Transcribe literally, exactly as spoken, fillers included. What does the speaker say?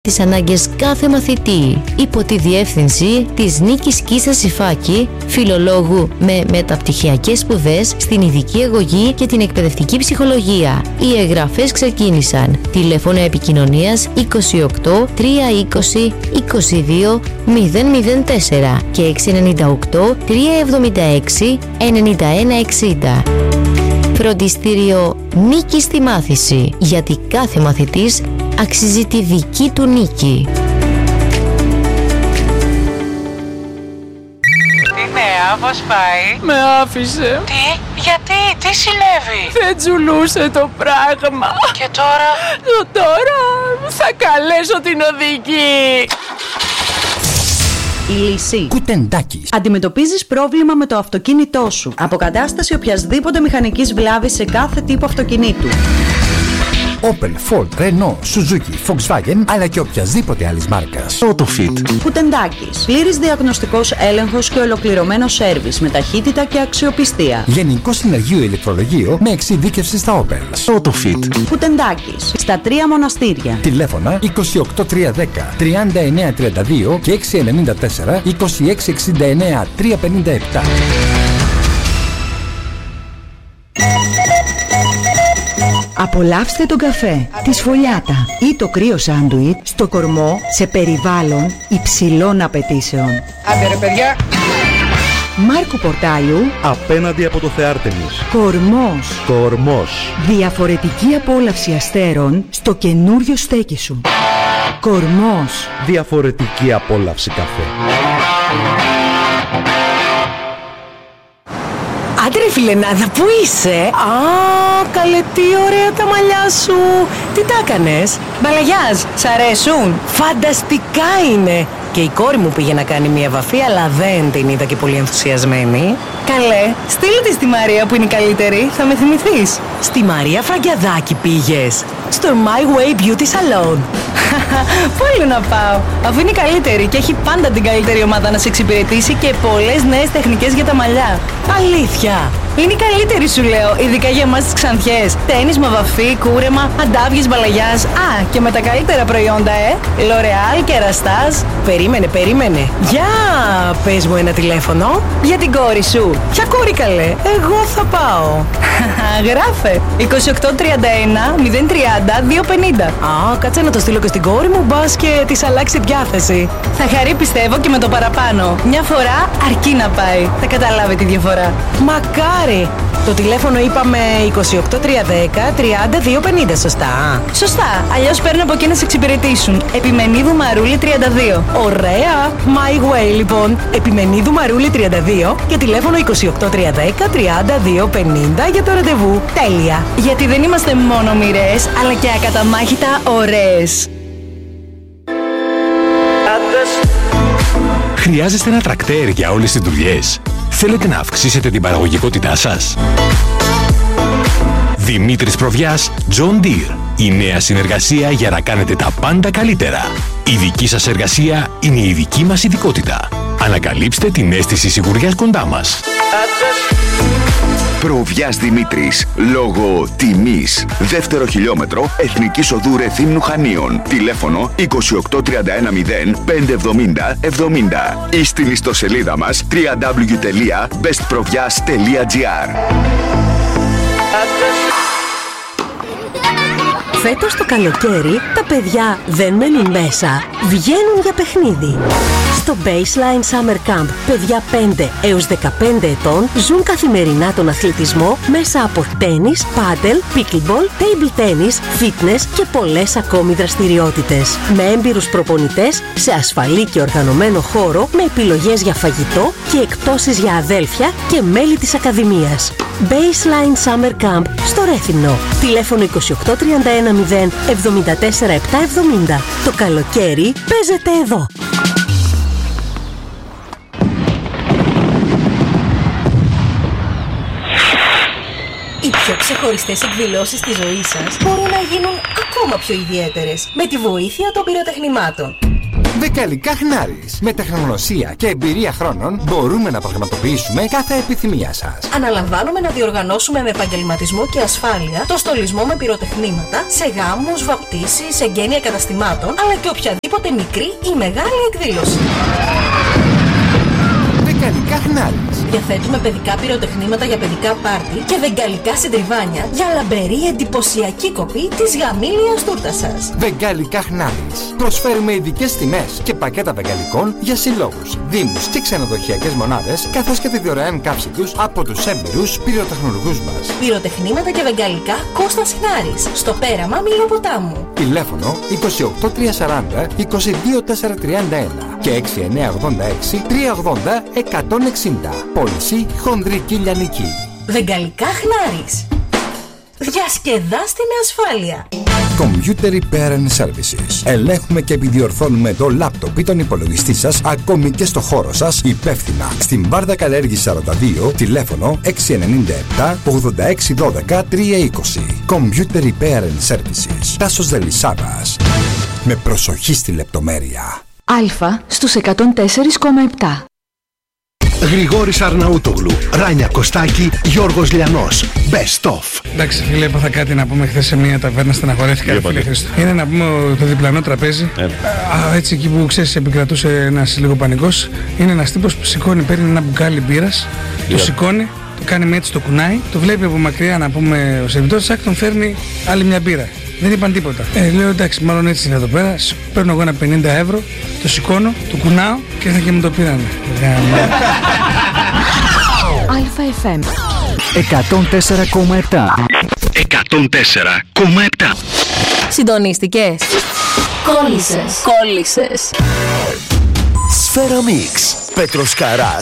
τις ανάγκες κάθε μαθητή, υπό τη διεύθυνση της Νίκης Κίσας Σιφάκη, φιλολόγου με μεταπτυχιακές σπουδές στην ειδική αγωγή και την εκπαιδευτική ψυχολογία. Οι εγγραφές ξεκίνησαν. Τηλέφωνο επικοινωνίας είκοσι οκτώ τριακόσια είκοσι είκοσι δύο μηδέν μηδέν τέσσερα και έξι εννιά οκτώ τριακόσια εβδομήντα έξι ενενήντα ένα εξήντα. Φροντιστήριο Νίκη στη μάθηση, γιατί κάθε μαθητής αξίζει τη δική του νίκη. Τι νέα, πώς πάει? Με άφησε. Τι, γιατί, τι συνέβη? Δεν τζουλούσε το πράγμα. Και τώρα? Το τώρα θα καλέσω την οδηγή. Η λύση. Κουτεντάκης. Αντιμετωπίζεις πρόβλημα με το αυτοκίνητό σου. Αποκατάσταση οποιασδήποτε μηχανικής βλάβης σε κάθε τύπο αυτοκινήτου. Opel, Ford, Renault, Suzuki, Volkswagen, αλλά και οποιασδήποτε άλλης μάρκας. Autofit. Κουτεντάκης. Πλήρης διαγνωστικός έλεγχος και ολοκληρωμένο σέρβις με ταχύτητα και αξιοπιστία. Γενικό συνεργείο ηλεκτρολογείο με εξειδίκευση στα Opel. Autofit. Κουτεντάκης. Στα τρία μοναστήρια. Τηλέφωνα είκοσι οκτώ τριακόσια δέκα τριάντα εννέα τριάντα δύο και έξι εννιά τέσσερα είκοσι έξι εξήντα εννέα τριακόσια πενήντα επτά. Απολαύστε τον καφέ, τη σφολιάτα ή το κρύο σάντουιτ στο κορμό σε περιβάλλον υψηλών απαιτήσεων. Άντε ρε παιδιά! Μάρκου Πορτάλιου. Απέναντι από το Θεάρτεμις. Κορμός. Κορμός. Διαφορετική απόλαυση αστέρων στο καινούριο στέκι σου. Κορμός. Διαφορετική απόλαυση καφέ. Άντε ρε φιλενάδα, πού είσαι? Α, καλέ, τι ωραία τα μαλλιά σου. Τι τα έκανες? Μπαλαγιάζ, σ' αρέσουν? Φανταστικά είναι. Και η κόρη μου πήγε να κάνει μια βαφή, αλλά δεν την είδα και πολύ ενθουσιασμένη. Καλέ, στείλε τη στη Μαρία που είναι η καλύτερη, θα με θυμηθείς. Στη Μαρία Φραγκιαδάκη πήγες? Στο My Way Beauty Salon. Πού άλλο να πάω, αφού είναι η καλύτερη και έχει πάντα την καλύτερη ομάδα να σε εξυπηρετήσει και πολλές νέες τεχνικές για τα μαλλιά. Αλήθεια? Είναι η καλύτερη σου λέω, ειδικά για εμάς τις Ξανθιές. Τένισμα, βαφή, κούρεμα, αντάβιες, μπαλαγιάζ. Α, και με τα καλύτερα προϊόντα, ε. L'Oreal και Ραστάζ. Περίμενε, περίμενε. Για πες μου ένα τηλέφωνο. Για την κόρη σου. Ποια κόρη καλέ? Εγώ θα πάω. Γράφε. είκοσι οκτώ τριάντα ένα μηδέν τριάντα δύο πενήντα. Α, κάτσε να το στείλω και στην κόρη μου, μπας και της αλλάξει διάθεση. Θα χαρεί πιστεύω και με το παραπάνω. Μια φορά αρκεί να πάει. Θα καταλάβει τη διαφορά. Μακάρι. Το τηλέφωνο είπαμε είκοσι οκτώ τριακόσια δέκα τριάντα δύο πενήντα, σωστά? Σωστά, αλλιώς παίρνω από εκεί να σε εξυπηρετήσουν. Επιμενίδου Μαρούλη τριάντα δύο. Ωραία, My Way λοιπόν. Επιμενίδου Μαρούλη τριάντα δύο και τηλέφωνο είκοσι οκτώ τριακόσια δέκα τριάντα δύο πενήντα για το ραντεβού. Τέλεια, γιατί δεν είμαστε μόνο μοιρές, αλλά και ακαταμάχητα ωραίες. Χρειάζεστε ένα τρακτέρ για όλες τις δουλειές? Θέλετε να αυξήσετε την παραγωγικότητά σας? Δημήτρης Προβιάς, John Deere. Η νέα συνεργασία για να κάνετε τα πάντα καλύτερα. Η δική σας εργασία είναι η δική μας ειδικότητα. Ανακαλύψτε την αίσθηση σιγουριάς κοντά μας. Προβιάς Δημήτρης, λόγω τιμής. Δεύτερο χιλιόμετρο, Εθνικής Οδού Ρεθύμνου Χανίων. Τηλέφωνο είκοσι οκτώ τριάντα ένα μηδέν πεντακόσια εβδομήντα εβδομήντα ή στην ιστοσελίδα μας double-u double-u double-u τελεία best provias τελεία gr. Φέτος το καλοκαίρι τα παιδιά δεν μένουν μέσα, βγαίνουν για παιχνίδι. Στο Baseline Summer Camp, παιδιά πέντε έως δεκαπέντε ετών ζουν καθημερινά τον αθλητισμό μέσα από τένις, πάντελ, pickleball, table tennis, fitness και πολλές ακόμη δραστηριότητες. Με έμπειρους προπονητές, σε ασφαλή και οργανωμένο χώρο, με επιλογές για φαγητό και εκπτώσεις για αδέλφια και μέλη της Ακαδημίας. Baseline Summer Camp στο Ρέθυμνο. Τηλέφωνο είκοσι οκτώ τριάντα ένα μηδέν εβδομήντα τέσσερα επτακόσια εβδομήντα. Το καλοκαίρι παίζεται εδώ. Οι πιο ξεχωριστές εκδηλώσεις της ζωής σας μπορούν να γίνουν ακόμα πιο ιδιαίτερες με τη βοήθεια των πυροτεχνημάτων. Βεγγαλικά Χνάρης. Με τεχνογνωσία και εμπειρία χρόνων μπορούμε να πραγματοποιήσουμε κάθε επιθυμία σας. Αναλαμβάνουμε να διοργανώσουμε με επαγγελματισμό και ασφάλεια το στολισμό με πυροτεχνήματα σε γάμους, βαπτίσεις, εγγένεια καταστημάτων, αλλά και οποιαδήποτε μικρή ή μεγάλη εκδήλωση. Βεγγαλικά Χνάρης. Διαθέτουμε παιδικά πυροτεχνήματα για παιδικά πάρτι και βεγγαλικά συντριβάνια για λαμπερή εντυπωσιακή κοπή της γαμήλιας τούρτας σας. Βεγγαλικά Χνάρης. Προσφέρουμε ειδικές τιμές και πακέτα βεγγαλικών για συλλόγους, δήμους και ξενοδοχειακές μονάδες, καθώς και τη δωρεάν καύση τους από τους έμπειρους πυροτεχνουργούς μας. Πυροτεχνήματα και βεγγαλικά Κώστας Χνάρης, στο πέραμα Μιλοποτάμου. Τηλέφωνο είκοσι οκτώ τριακόσια σαράντα είκοσι δύο τετρακόσια τριάντα ένα και έξι εννιά ογδόντα έξι τριακόσια ογδόντα εκατόν εξήντα. Πώληση χονδρική λιανική. Βεγγαλικά Χνάρης. Διασκεδάστε με ασφάλεια. Computer Repair and Services. Ελέγχουμε και επιδιορθώνουμε το λάπτοπ ή τον υπολογιστή σας, ακόμη και στο χώρο σας, υπεύθυνα. Στην Βάρδα Καλέργης σαράντα δύο, τηλέφωνο έξι εννιά επτά ογδόντα έξι δώδεκα τριακόσια είκοσι. Computer Repair and Services. Τάσος Δελισσάβας. Με προσοχή στη λεπτομέρεια. Αλφα στους εκατόν τέσσερα κόμμα επτά. Γρηγόρης Αρναούτογλου, Ράνια Κωστάκη, Γιώργος Λιανός. Best of. Εντάξει, φίλε, έπαθα κάτι να πούμε χθες σε μια ταβέρνα, στεναχωρέθηκα. Φίλε Χρήστο. Είναι να πούμε το διπλανό τραπέζι. Ε. Α, έτσι εκεί που ξέρεις, επικρατούσε ένας λίγο πανικός. Είναι ένας τύπος που σηκώνει, παίρνει ένα μπουκάλι μπύρας, yeah. το σηκώνει, το κάνει με έτσι το κουνάει, το βλέπει από μακριά να πούμε ο σερβιτόρος, άκ, τον φέρνει άλλη μια μπύρα. Δεν είπαν τίποτα. Ε, λέω εντάξει, μάλλον έτσι είναι εδώ πέρα. Παίρνω εγώ ένα πενήντα ευρώ, το σηκώνω, το κουνάω και ήρθαν και μου το πήρανε. Αλφα εφ εμ εκατόν τέσσερα κόμμα επτά. εκατόν τέσσερα κόμμα επτά. Συντονίστηκες. Κόλλησες. Κόλλησες. Σφαίρα Μίξ. Πέτρος Καράς.